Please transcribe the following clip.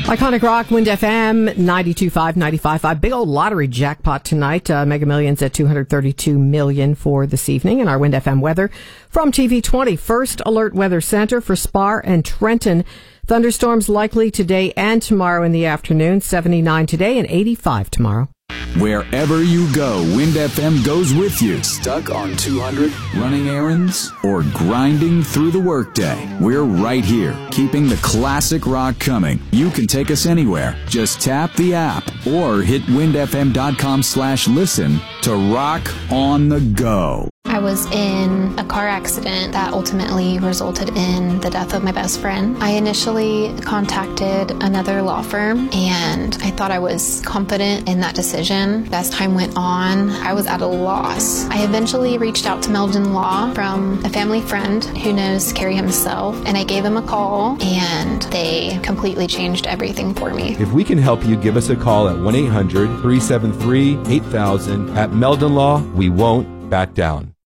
Iconic Rock, Wind FM, 92.5, 95.5. Big old lottery jackpot tonight. Mega Millions at $232 million for this evening. And our Wind FM weather from TV20. First Alert Weather Center for Spar and Trenton. Thunderstorms likely today and tomorrow in the afternoon. 79 today and 85 tomorrow. Wherever you go, Wind FM goes with you. Stuck on 200, running errands, or grinding through the workday. We're right here, keeping the classic rock coming. You can take us anywhere. Just tap the app or hit windfm.com/listen to rock on the go. I was in a car accident that ultimately resulted in the death of my best friend. I initially contacted another law firm, and I thought I was confident in that decision. As time went on, I was at a loss. I eventually reached out to Meldon Law from a family friend who knows Kerry himself, and I gave him a call, and they completely changed everything for me. If we can help you, give us a call at 1-800-373-8000. At Meldon Law, we won't back down.